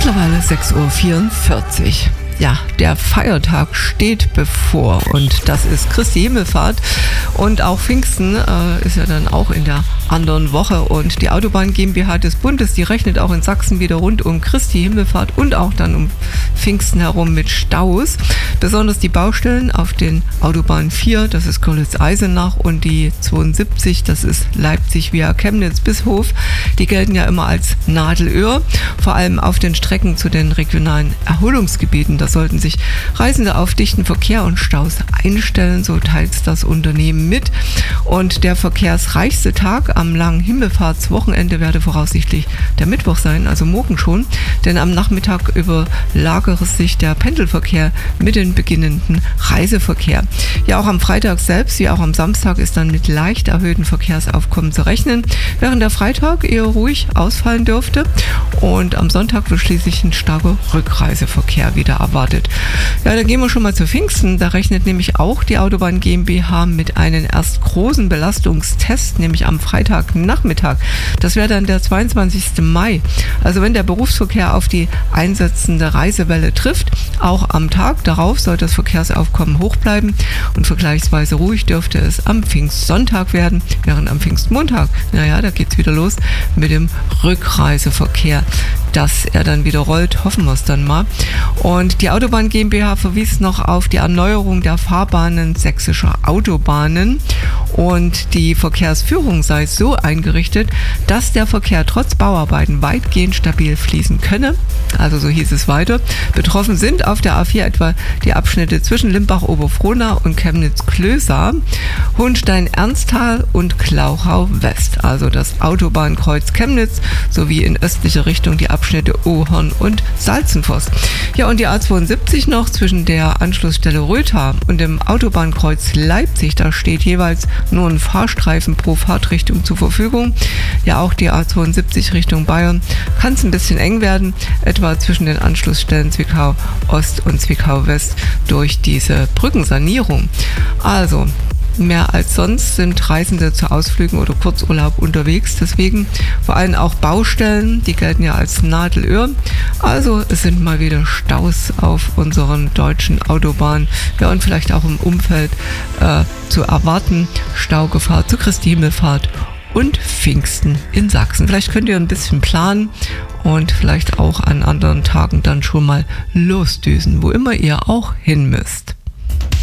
Mittlerweile 6:44 Uhr. Ja, der Feiertag steht bevor und das ist Christi Himmelfahrt und auch Pfingsten ist ja dann auch in der anderen Woche und die Autobahn GmbH des Bundes, die rechnet auch in Sachsen wieder rund um Christi Himmelfahrt und auch dann um Pfingsten herum mit Staus. Besonders die Baustellen auf den Autobahn 4, das ist Görlitz-Eisenach, und die 72, das ist Leipzig via Chemnitz bis Hof, die gelten ja immer als Nadelöhr, vor allem auf den Strecken zu den regionalen Erholungsgebieten. Da sollten sich Reisende auf dichten Verkehr und Staus einstellen, so teilt das Unternehmen mit. Und der verkehrsreichste Tag am langen Himmelfahrtswochenende werde voraussichtlich der Mittwoch sein, also morgen schon, denn am Nachmittag überlagere sich der Pendelverkehr mit dem beginnenden Reiseverkehr. Ja, auch am Freitag selbst, wie auch am Samstag, ist dann mit leicht erhöhten Verkehrsaufkommen zu rechnen, während der Freitag eher ruhig ausfallen dürfte und am Sonntag wird schließlich ein starker Rückreiseverkehr wieder erwartet. Ja, dann gehen wir schon mal zu Pfingsten. Da rechnet nämlich auch die Autobahn GmbH mit einem erst großen Belastungstest, nämlich am Freitagnachmittag. Das wäre dann der 22. Mai. Also wenn der Berufsverkehr auf die einsetzende Reisewelle trifft, auch am Tag darauf soll das Verkehrsaufkommen hoch bleiben und vergleichsweise ruhig dürfte es am Pfingstsonntag werden, während am Pfingstmontag, naja, da geht es wieder los mit dem Rückreiseverkehr. Dass er dann wieder rollt, hoffen wir es dann mal. Und die Autobahn GmbH verwies noch auf die Erneuerung der Fahrbahnen sächsischer Autobahnen und die Verkehrsführung sei so eingerichtet, dass der Verkehr trotz Bauarbeiten weitgehend stabil fließen könne. Also so hieß es weiter. Betroffen sind auf der A4 etwa die Abschnitte zwischen Limbach-Oberfrohnau und Chemnitz-Klößa, Hohenstein-Ernsthal und Glauchau-West. Also das Autobahnkreuz Chemnitz sowie in östlicher Richtung die Abschnitte Ohorn und Salzenfoss. Ja, und die A72 noch zwischen der Anschlussstelle Rötha und dem Autobahnkreuz Leipzig, da steht jeweils nur ein Fahrstreifen pro Fahrtrichtung zur Verfügung. Ja, auch die A72 Richtung Bayern kann es ein bisschen eng werden, etwa zwischen den Anschlussstellen Zwickau Ost und Zwickau West durch diese Brückensanierung. Also mehr als sonst sind Reisende zu Ausflügen oder Kurzurlaub unterwegs. Deswegen vor allem auch Baustellen, die gelten ja als Nadelöhr. Also es sind mal wieder Staus auf unseren deutschen Autobahnen. Ja, und vielleicht auch im Umfeld zu erwarten. Staugefahr zu Christi Himmelfahrt und Pfingsten in Sachsen. Vielleicht könnt ihr ein bisschen planen und vielleicht auch an anderen Tagen dann schon mal losdüsen, wo immer ihr auch hin müsst.